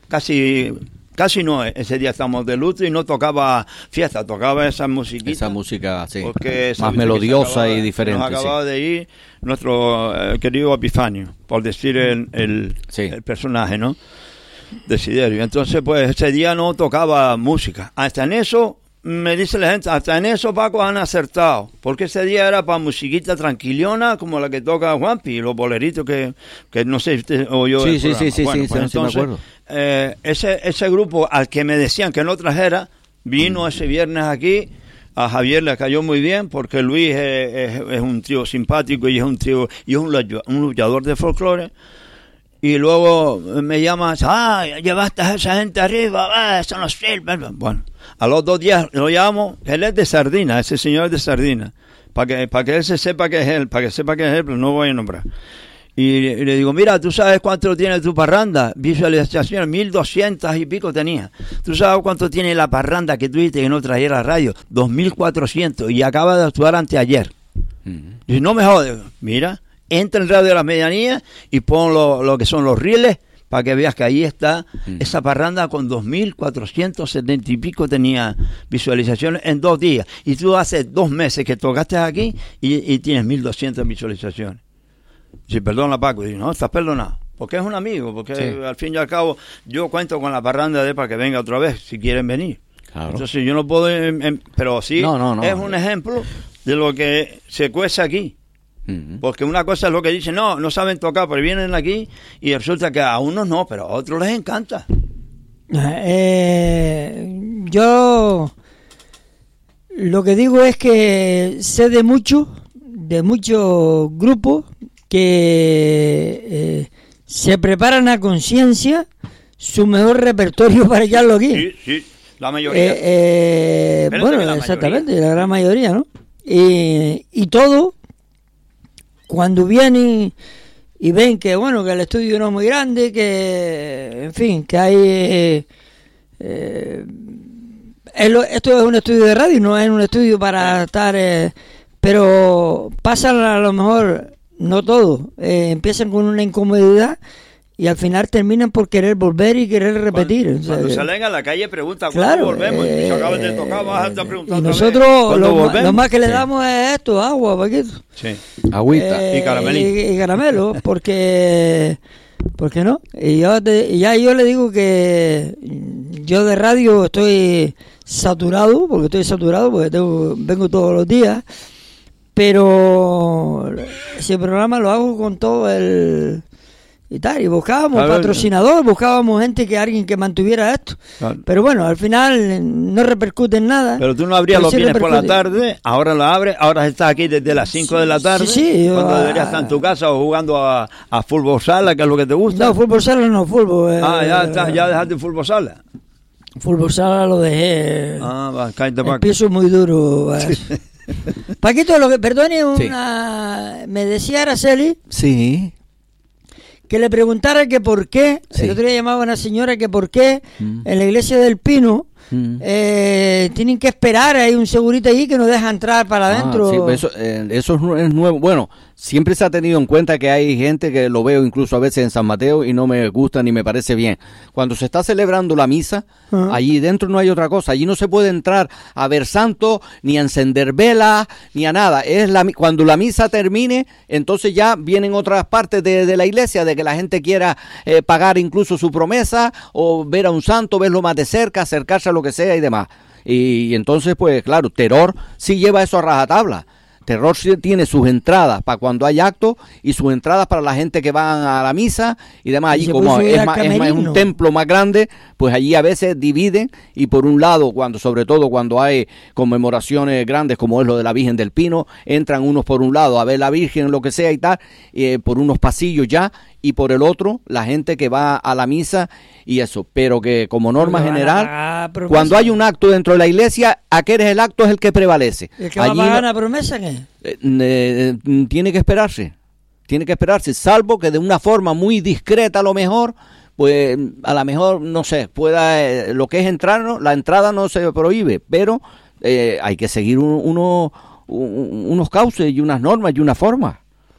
ese día estamos de luto y no tocaba fiesta, tocaba esa musiquita. Esa música, sí, más melodiosa y diferente. Nos acababa de ir nuestro querido Epifanio, por decir el personaje, ¿no? Desiderio. Entonces, pues ese día no tocaba música. Hasta en eso me dice la gente, hasta en eso Paco han acertado, porque ese día era para musiquita tranquilona, como la que toca Juanpi, los boleritos que no sé si usted oyó. Sí, el sí, programa. Bueno, pues entonces, me acuerdo. Ese grupo al que me decían que no trajera, vino ese viernes aquí. A Javier le cayó muy bien, porque Luis es un tío simpático y es un tío y es un luchador de folclore. Y luego me llaman, llevaste a esa gente arriba, eso no sirve. Bueno, a los 2 días lo llamo, él es de Sardina, ese señor es de Sardina, para que él se sepa que es él, pero no voy a nombrar. Y le digo, mira, ¿tú sabes cuánto tiene tu parranda? Visualización, 1.200 y pico tenía. ¿Tú sabes cuánto tiene la parranda que tú dijiste que no trajera radio? 2.400, y acaba de actuar anteayer. Y no me jode, mira, entra en Radio de las Medianías y pon lo que son los rieles para que veas que ahí está esa parranda con 2.470 y pico tenía visualizaciones en 2 días. Y tú hace 2 meses que tocaste aquí y tienes 1.200 visualizaciones. Sí, perdona Paco, y no, estás perdonado, porque es un amigo, porque al fin y al cabo yo cuento con la parranda de para que venga otra vez, si quieren venir. Claro. Entonces yo no puedo, pero sí es un ejemplo de lo que se cuece aquí. Porque una cosa es lo que dicen, no saben tocar, pero vienen aquí y resulta que a unos no, pero a otros les encanta. Yo lo que digo es que sé de muchos grupos que se preparan a conciencia su mejor repertorio para echarlo aquí. Sí, la mayoría. Bueno, exactamente, la gran mayoría, ¿no? Y todo, cuando vienen y ven que, bueno, que el estudio no es muy grande, que, en fin, que hay... esto es un estudio de radio, no es un estudio para estar... pero pasan a lo mejor... No todo, empiezan con una incomodidad y al final terminan por querer volver y querer repetir. Cuando salen a la calle preguntan ¿cuándo volvemos? Y se acaban de tocar, vas a estar preguntando. Y nosotros lo más que le damos es esto, agua, Paquito. Sí, agüita y caramelito. Y caramelo, porque no. Y yo le digo que yo de radio estoy saturado, porque vengo todos los días. Pero ese programa lo hago con todo el... y tal, y buscábamos patrocinador, buscábamos alguien que mantuviera esto. Claro. Pero bueno, al final no repercute en nada. Pero tú no abrías los viernes por la tarde, ahora lo abres, ahora estás aquí desde las 5 de la tarde. Sí, cuando deberías estar en tu casa o jugando a fútbol sala, que es lo que te gusta. No, fútbol sala no, fútbol. Ya dejaste fútbol sala. Fútbol sala lo dejé. Cállate, Paco. El piso es muy duro. Paquito, perdone, me decía Araceli que le preguntara que por qué, el otro día llamaba a una señora que por qué en la iglesia del Pino tienen que esperar, hay un segurito ahí que nos deja entrar para adentro. Sí, eso es nuevo. Bueno, siempre se ha tenido en cuenta que hay gente que lo veo incluso a veces en San Mateo y no me gusta ni me parece bien. Cuando se está celebrando la misa, allí dentro no hay otra cosa. Allí no se puede entrar a ver santo, ni a encender velas, ni a nada. Cuando la misa termine, entonces ya vienen otras partes de la iglesia, de que la gente quiera pagar incluso su promesa, o ver a un santo, verlo más de cerca, acercarse a lo que sea y demás. Y entonces, pues claro, Terror sí lleva eso a rajatabla. Terror sí tiene sus entradas para cuando hay actos y sus entradas para la gente que van a la misa y demás. Allí como es un templo más grande, pues allí a veces dividen y por un lado, sobre todo cuando hay conmemoraciones grandes como es lo de la Virgen del Pino, entran unos por un lado a ver la Virgen, lo que sea y tal, por unos pasillos ya, y por el otro la gente que va a la misa y eso, pero que como norma general, cuando hay un acto dentro de la iglesia, aquel es el acto es el que prevalece. ¿El que va a pagar una promesa qué? Tiene que esperarse, salvo que de una forma muy discreta a lo mejor, pues a lo mejor, no sé, pueda, lo que es entrar, ¿no? La entrada no se prohíbe, pero hay que seguir unos cauces y unas normas y una forma.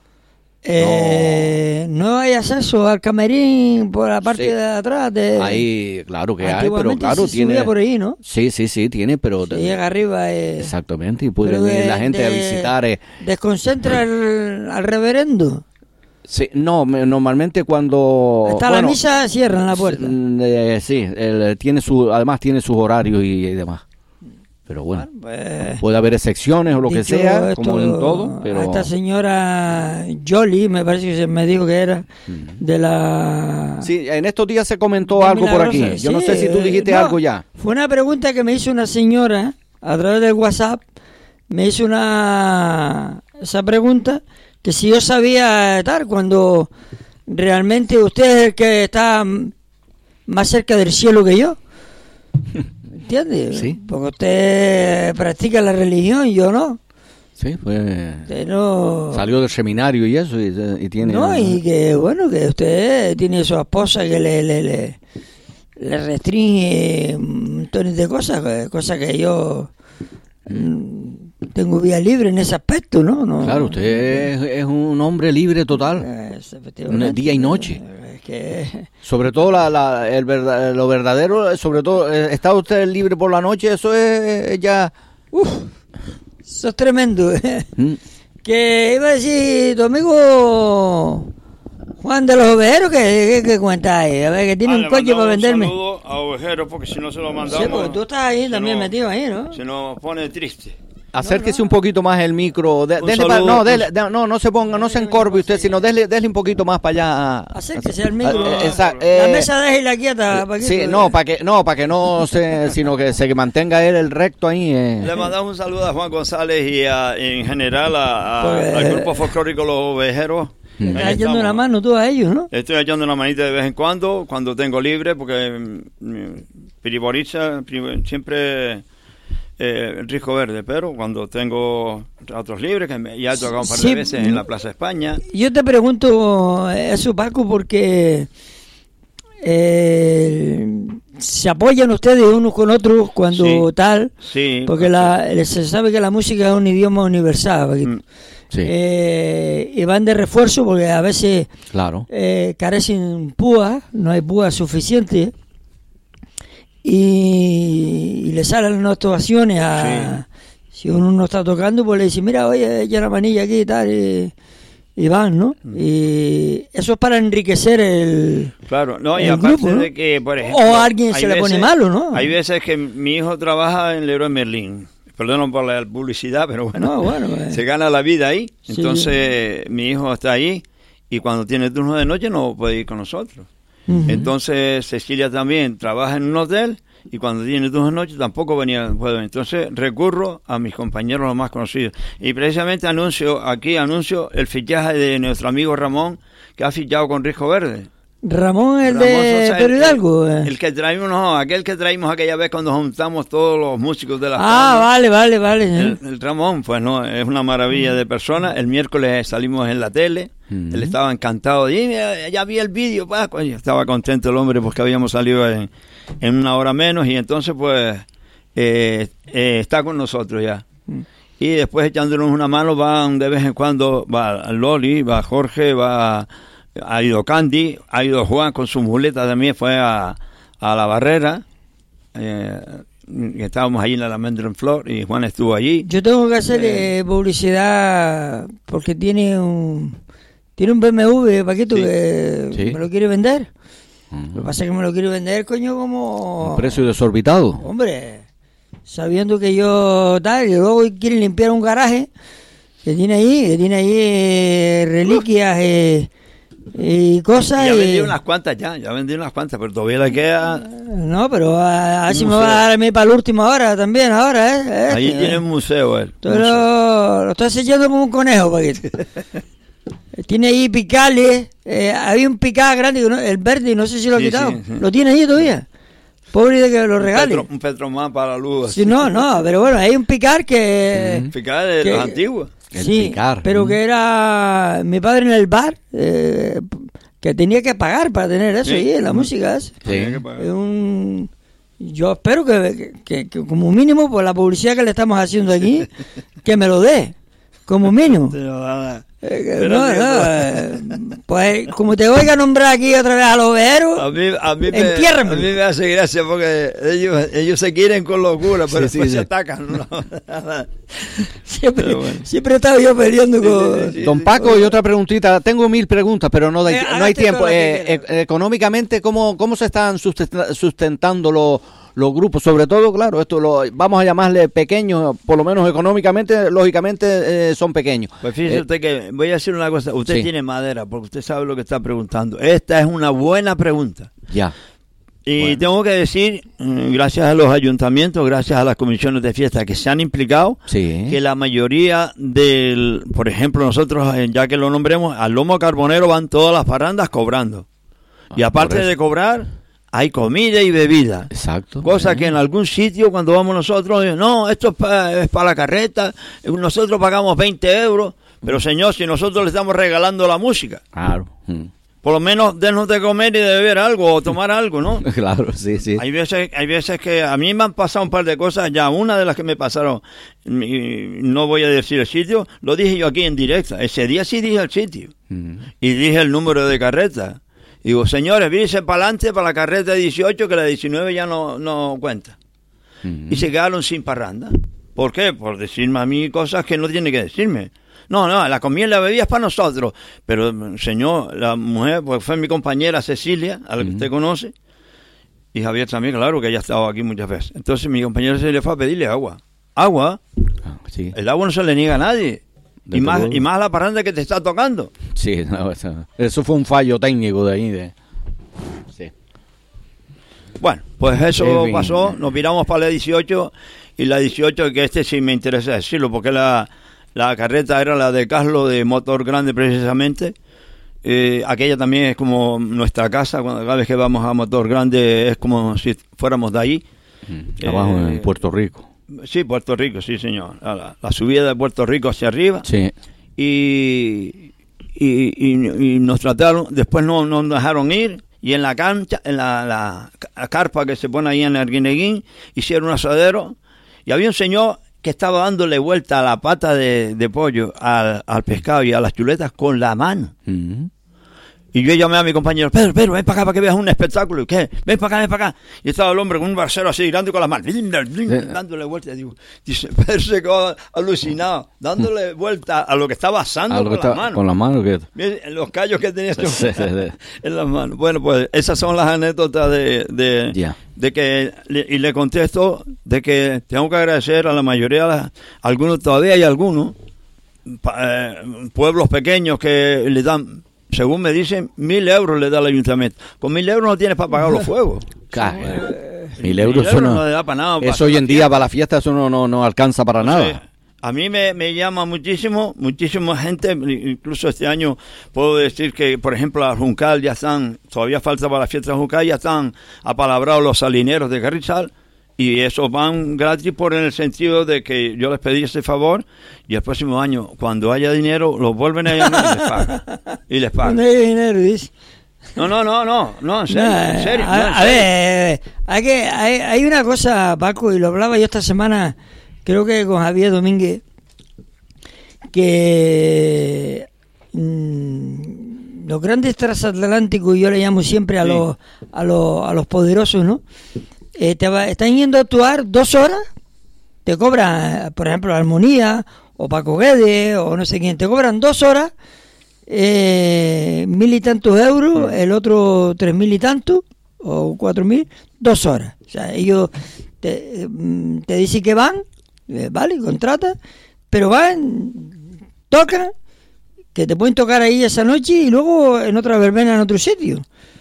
No hay acceso al camerín por la parte de atrás. Ahí, claro que hay, pero claro, tiene. Por ahí, ¿no? Sí, tiene, pero. Se llega arriba. Exactamente, y puede venir la gente a visitar. ¿Desconcentra al reverendo? Sí, no, normalmente cuando. Hasta la misa cierran la puerta. Sí, además tiene sus horarios y demás. Pero bueno, puede haber excepciones o lo que sea, como en todo. Pero... A esta señora Jolie, me parece que se me dijo que era de la... Sí, en estos días se comentó algo por aquí. Yo no sé si tú dijiste algo ya. Fue una pregunta que me hizo una señora a través del WhatsApp. Me hizo esa pregunta, que si yo sabía tal, cuando realmente usted es el que está más cerca del cielo que yo. ¿Entiendes? Sí. Porque usted practica la religión y yo no. Sí, pues no... salió del seminario y eso y tiene... No, y que bueno, que usted tiene su esposa que le restringe montones de cosas que yo tengo vía libre en ese aspecto, ¿no? Claro, usted es un hombre libre total, día y noche. Sobre todo lo verdadero, sobre todo, ¿está usted libre por la noche? Eso es ya... Eso es tremendo. Que iba a decir tu amigo Juan de los Ovejeros, que cuenta ahí, a ver, que tiene un coche para venderme. Un saludo a Ovejeros, porque si no se lo mandamos... Sí, porque tú estás ahí también metido ahí, ¿no? Se nos pone triste. Acérquese un poquito más el micro. No se ponga, no se encorve usted, sino dele un poquito más para allá. Acérquese al micro. La mesa déjela quieta. Sí, para que no se, sino que se mantenga él el recto ahí. Le mandamos un saludo a Juan González y en general al grupo folclórico Los Ovejeros. Estás echando una mano tú a ellos, ¿no? Estoy echando una manita de vez en cuando tengo libre, porque Piriboriza siempre... Risco Verde, pero cuando tengo ratos libres, que ya he tocado un par de veces en la Plaza España. Yo te pregunto eso, Paco, porque se apoyan ustedes unos con otros cuando porque se sabe que la música es un idioma universal, y van de refuerzo porque a veces carecen púas, no hay púas suficientes. Y le salen las actuaciones si uno no está tocando, pues le dice, mira, oye, echa la manilla aquí y tal, y van, ¿no? Y eso es para enriquecer el aparte grupo, ¿no? de que, por ejemplo, o a alguien se le pone malo, ¿no? Hay veces que mi hijo trabaja en Leroy Merlin, perdón por la publicidad, pero se gana la vida ahí, entonces mi hijo está ahí, y cuando tiene turno de noche no puede ir con nosotros. Entonces Cecilia también trabaja en un hotel y cuando tiene turno de noche tampoco puedo. Entonces recurro a mis compañeros los más conocidos y precisamente anuncio el fichaje de nuestro amigo Ramón, que ha fichado con Risco Verde. Ramón, de Pedro Hidalgo. El que traímos, aquel que traímos aquella vez cuando juntamos todos los músicos de la vale. El Ramón, pues no, es una maravilla de persona. El miércoles salimos en la tele, él estaba encantado. Y ya vi el vídeo, Paco. Y estaba contento el hombre porque habíamos salido en una hora menos y entonces pues está con nosotros ya. Y después echándonos una mano van de vez en cuando, va Loli, va Jorge, ha ido Candy, ha ido Juan con su muleta también, fue a la Barrera, estábamos allí en la Almendra en Flor y Juan estuvo allí. Yo tengo que hacer publicidad porque tiene un BMW, Paquito, que me lo quiere vender. Lo que pasa es que me lo quiere vender, coño, como... Un precio desorbitado. Hombre, sabiendo que yo tal, y luego quieren limpiar un garaje que tiene ahí reliquias y cosas. Ya vendí unas cuantas pero todavía le queda... No, pero así me va a dar a mí para la última hora también, ahora, Allí tiene un museo, él. Lo estás echando como un conejo, Paquito. Tiene ahí picales, había un pical grande, el verde, no sé si lo ha quitado. Sí. ¿Lo tiene ahí todavía? Pobre de que lo regale. Un Petromás para la luz. Sí, no, pero bueno, hay un picar que... Picar de los antiguos. Sí, pero que era mi padre en el bar, que tenía que pagar para tener eso ahí, la música esa. Yo espero que como mínimo, por la publicidad que le estamos haciendo aquí, que me lo dé, como mínimo. Pues como te oiga nombrar aquí otra vez a los Ovejeros, entiérrame. A mí me hace gracia porque ellos se quieren con locura, pero después se atacan. ¿No? Siempre he estado yo peleando con... Don Paco, y otra preguntita. Tengo 1000 preguntas, pero no hay tiempo. Económicamente, ¿cómo se están sustentando los grupos, sobre todo, claro, vamos a llamarle pequeños, por lo menos económicamente, lógicamente son pequeños. Pues fíjese usted que, voy a decir una cosa, usted tiene madera, porque usted sabe lo que está preguntando. Esta es una buena pregunta. Ya. Y tengo que decir, gracias a los ayuntamientos, gracias a las comisiones de fiesta que se han implicado, que la mayoría por ejemplo, nosotros, ya que lo nombremos, al Lomo Carbonero van todas las parrandas cobrando. Y aparte de cobrar, hay comida y bebida. Exacto. Cosa que en algún sitio, cuando vamos nosotros, no, esto es para la carreta, nosotros pagamos 20 euros, pero señor, si nosotros le estamos regalando la música. Claro. Por lo menos denos de comer y de beber algo o tomar algo, ¿no? Claro, sí. Hay veces que a mí me han pasado un par de cosas, ya una de las que me pasaron, no voy a decir el sitio, lo dije yo aquí en directa. Ese día sí dije el sitio y dije el número de carreta. Digo, señores, vírense para adelante para la carreta 18, que la 19 ya no cuenta. Y se quedaron sin parranda. ¿Por qué? Por decirme a mí cosas que no tiene que decirme. No, la comida y la bebida es para nosotros. Pero, señor, la mujer, pues fue mi compañera Cecilia, a la que usted conoce, y Javier también, claro, que ella ha estado aquí muchas veces. Entonces mi compañera Cecilia fue a pedirle agua. ¿Agua? Sí. El agua no se le niega a nadie. Y más a la parranda que te está tocando. Sí, eso fue un fallo técnico de ahí. Sí. Bueno, pues eso pasó, nos viramos para la 18, y la 18, que sí me interesa decirlo, porque la carreta era la de Carlos de Motor Grande precisamente. Aquella también es como nuestra casa, cada vez que vamos a Motor Grande es como si fuéramos de ahí. Abajo en Puerto Rico. Sí, Puerto Rico, sí señor. La subida de Puerto Rico hacia arriba. Sí. Y nos trataron, después no nos dejaron ir. Y en la cancha, en la carpa que se pone ahí en Arguineguín, hicieron un asadero. Y había un señor que estaba dándole vuelta a la pata de pollo, al pescado y a las chuletas con la mano. Y yo llamé a mi compañero, Pedro, ven para acá para que veas un espectáculo. ¿Y qué? Ven para acá. Y estaba el hombre con un brasero así, girando con las manos, dándole vuelta. Dice, Pedro se quedó alucinado, dándole vuelta a lo que estaba asando con las manos. Los callos que tenía en las manos. Bueno, pues esas son las anécdotas de que, y le contesto de que tengo que agradecer a la mayoría, algunos todavía hay algunos, pueblos pequeños que le dan, según me dicen, 1.000 euros le da el ayuntamiento. Con 1.000 euros no tienes para pagar los fuegos. 1.000 euros eso no le da para nada. Eso hoy en día para la fiesta eso no alcanza para nada. A mí me llama muchísima gente, incluso este año puedo decir que, por ejemplo, a Juncal ya están, todavía falta para la fiesta de Juncal, ya están apalabrados los salineros de Carrizal, y eso van gratis en el sentido de que yo les pedí ese favor, y el próximo año, cuando haya dinero, los vuelven a llamar y les pagan. No hay dinero, dice. No, en serio. A ver, hay una cosa, Paco, y lo hablaba yo esta semana, creo que con Javier Domínguez, que los grandes transatlánticos, yo le llamo siempre a los poderosos, ¿no? Están yendo a actuar 2 horas, te cobran, por ejemplo, Armonía o Paco Guedes o no sé quién, te cobran 2 horas, 1.000 y tantos euros, el otro 3.000 y tantos o 4.000, 2 horas. O sea, ellos te dicen que van, vale, contrata, pero van, tocan, que te pueden tocar ahí esa noche y luego en otra verbena en otro sitio.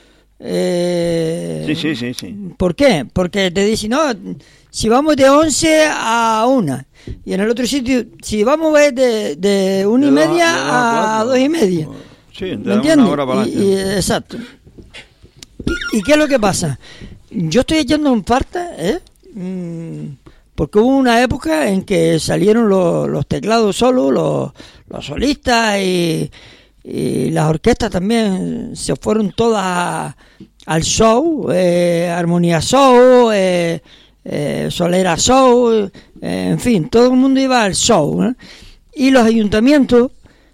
Sí. ¿Por qué? Porque te dicen, no, si vamos de 11 a 1, y en el otro sitio, si vamos de 1:30 a 2:30. Sí, ¿me entiendes? Exacto. ¿Y qué es lo que pasa? Yo estoy echando en falta, porque hubo una época en que salieron los teclados solos, los solistas y las orquestas también se fueron todas al show, Armonía Show, Solera Show, en fin, todo el mundo iba al show, ¿no? Y los ayuntamientos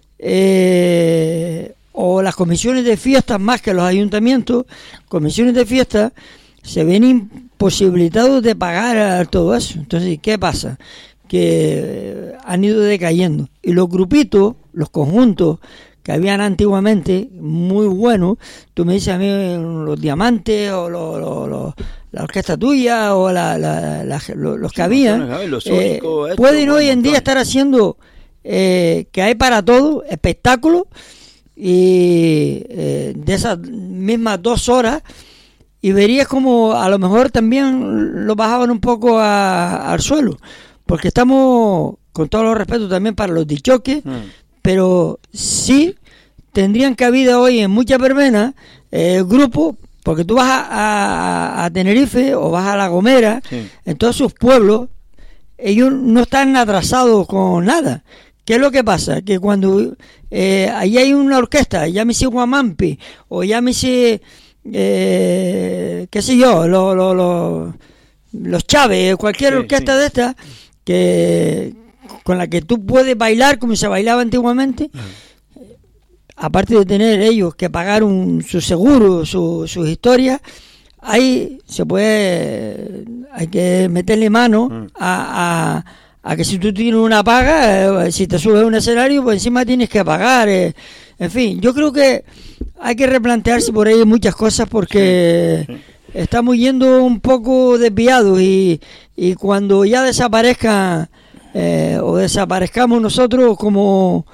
o las comisiones de fiestas, más que los ayuntamientos, comisiones de fiestas se ven imposibilitados de pagar todo eso. Entonces, ¿qué pasa? Que han ido decayendo, y los grupitos, los conjuntos que habían antiguamente, muy buenos, tú me dices a mí los Diamantes o orquesta tuya o los que habían, pueden hoy en día estar haciendo que hay para todo, espectáculos, y de esas mismas 2 horas, y verías como a lo mejor también lo bajaban un poco al suelo, porque estamos, con todos los respetos también para los dichoques, pero sí tendrían cabida hoy en muchas verbenas grupos, porque tú vas a Tenerife o vas a La Gomera, en todos sus pueblos, ellos no están atrasados con nada. ¿Qué es lo que pasa? Que cuando ahí hay una orquesta, llámese Guamampi, o llámese, qué sé yo, los Chávez, cualquier orquesta de estas, con la que tú puedes bailar como se bailaba antiguamente, aparte de tener ellos que pagar su seguro, sus historias, ahí hay que meterle mano a que si tú tienes una paga, si te subes a un escenario, pues encima tienes que pagar. En fin, yo creo que hay que replantearse por ahí muchas cosas, porque estamos yendo un poco desviados, y cuando ya desaparezcan o desaparezcamos nosotros como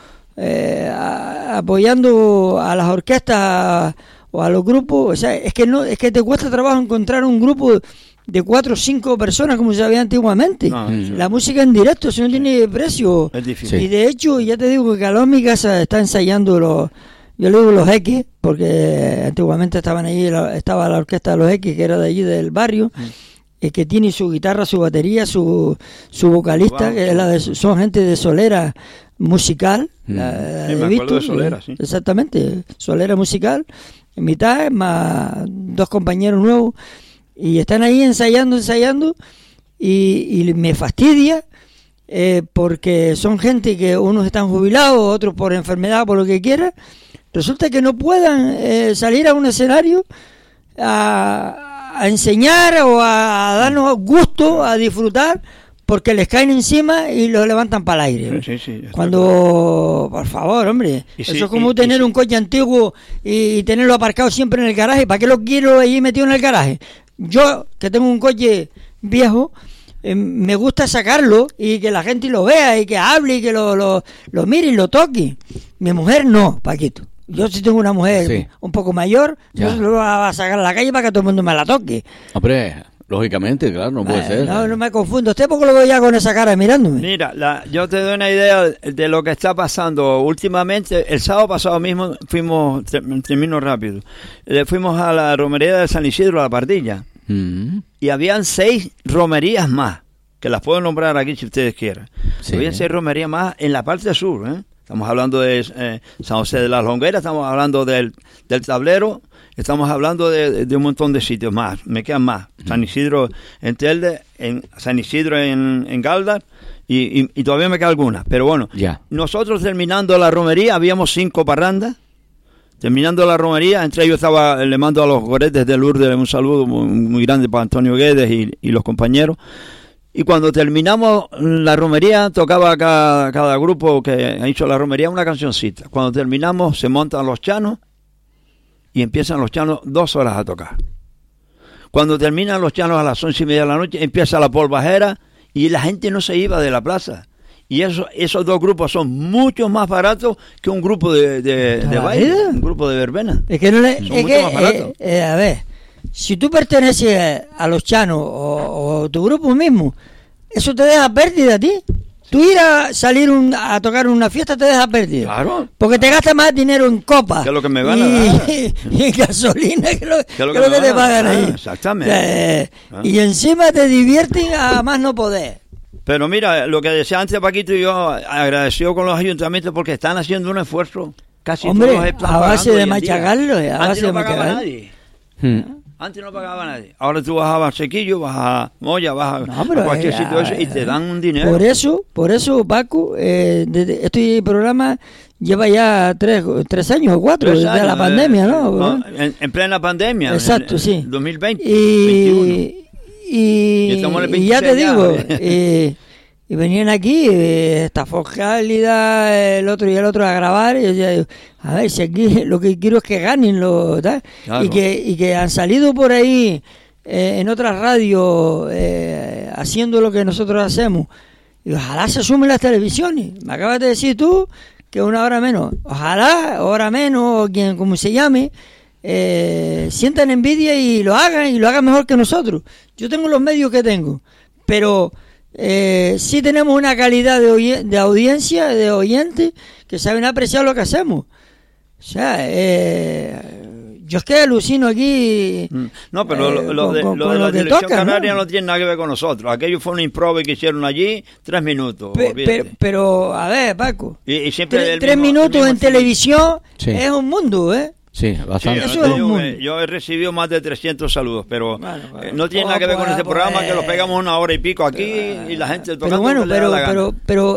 apoyando a las orquestas o a los grupos, o sea, es que te cuesta trabajo encontrar un grupo de 4 o 5 personas como se había antiguamente. La música en directo, eso no tiene precio. Es difícil. Y de hecho, ya te digo que al lado de mi casa está ensayando yo le digo los X, porque antiguamente estaban allí, estaba la orquesta de los X, que era de allí del barrio, que tiene su guitarra, su batería, su vocalista, que son gente de Solera Musical. Me acuerdo de Solera, sí. Exactamente, Solera Musical, en mitad, más 2 compañeros nuevos, y están ahí ensayando, y me fastidia, porque son gente que unos están jubilados, otros por enfermedad, por lo que quiera. Resulta que no puedan salir a un escenario a enseñar o a darnos gusto, a disfrutar, porque les caen encima y los levantan para el aire. Sí, cuando, por favor, hombre, eso es como tener un coche antiguo y tenerlo aparcado siempre en el garaje. ¿Para qué lo quiero allí metido en el garaje? Yo, que tengo un coche viejo, me gusta sacarlo y que la gente lo vea y que hable y que lo mire y lo toque. Mi mujer no, Paquito. Yo sí tengo una mujer un poco mayor, yo se lo voy a sacar a la calle para que todo el mundo me la toque. Hombre, lógicamente, claro, no puede ser. No me confundo. ¿Usted por qué lo veo ya con esa cara mirándome? Mira, yo te doy una idea de lo que está pasando últimamente. El sábado pasado mismo termino rápido, fuimos a la romería de San Isidro, a la Pardilla, y habían 6 romerías más, que las puedo nombrar aquí si ustedes quieren. Habían 6 romerías más en la parte sur, Estamos hablando de San José de las Longueras, estamos hablando del Tablero, estamos hablando de un montón de sitios más, me quedan más. San Isidro en Telde, San Isidro en Galdar, y todavía me queda alguna. Pero bueno, nosotros terminando la romería, habíamos 5 parrandas. Terminando la romería, entre ellos le mando a los goretes de Lourdes un saludo muy grande para Antonio Guedes y los compañeros. Y cuando terminamos la romería, tocaba cada grupo que ha hecho la romería una cancioncita. Cuando terminamos, se montan los chanos y empiezan los chanos 2 horas a tocar. Cuando terminan los chanos a las 11:30 de la noche, empieza la polvajera y la gente no se iba de la plaza. Y esos 2 grupos son mucho más baratos que un grupo de baile, un grupo de verbena. Es que más baratos. A ver, si tú perteneces a los chanos o tu grupo mismo, eso te deja pérdida a ti. Tú ir a salir a tocar una fiesta te deja pérdida. Claro. Porque te gastas más dinero en copas. Que es lo que me van a dar. Y en gasolina, que lo que te pagan ahí. Exactamente. Y encima te divierten a más no poder. Pero mira, lo que decía antes Paquito y yo, agradecido con los ayuntamientos porque están haciendo un esfuerzo. Casi hombre, todos están a base de machacarlo. Antes no pagaba nadie. Antes no pagaba nadie. Ahora tú vas a Sequillo, vas a Moya, vas a cualquier sitio y te dan un dinero. Por eso Paco, este programa lleva ya 3 años o 4 desde la pandemia, ¿no? En plena pandemia. Exacto, sí. 2020. 2021. Y ya te digo, y venían aquí, esta Foscálida, el otro y el otro a grabar, y yo decía, a ver, si aquí lo que quiero es que ganen, claro. y que han salido por ahí en otras radios haciendo lo que nosotros hacemos. Y ojalá se sumen las televisiones. Me acabas de decir tú que una hora menos. Ojalá, hora menos, quien como se llame, sientan envidia y lo hagan mejor que nosotros. Yo tengo los medios que tengo, pero sí tenemos una calidad de audiencia, de oyentes, que saben apreciar lo que hacemos. O sea, yo es que alucino aquí. No, pero lo de la Selección Canaria no tiene nada que ver con nosotros. Aquello fue un improve que hicieron allí, 3 minutos. Pero, a ver, Paco, y siempre 3 minutos en televisión es un mundo, ¿eh? Sí, bastante. Eso es un mundo. Yo he recibido más de 300 saludos, pero no tiene nada que ver con este programa, que lo pegamos 1 hora y pico aquí y la gente tocando. Pero bueno, pero